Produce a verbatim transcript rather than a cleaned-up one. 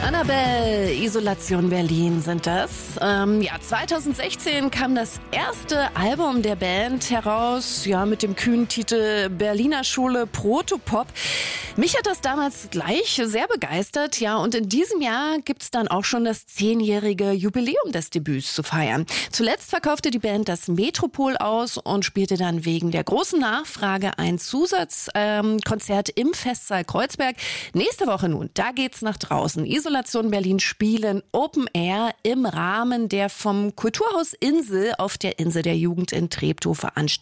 Annabelle, Isolation Berlin sind das. Ähm, ja, zweitausendsechzehn kam das erste Album der Band heraus, ja, mit dem kühnen Titel Berliner Schule Protopop. Mich hat das damals gleich sehr begeistert, ja, und in diesem Jahr gibt's dann auch schon das zehnjährige Jubiläum des Debüts zu feiern. Zuletzt verkaufte die Band das Metropol aus und spielte dann wegen der großen Nachfrage ein Zusatzkonzert ähm, im Festsaal Kreuzberg. Nächste Woche nun, da geht's nach draußen. Isolation Berlin spielen Open Air im Rahmen der vom Kulturhaus Insel auf der Insel der Jugend in Treptow veranstalteten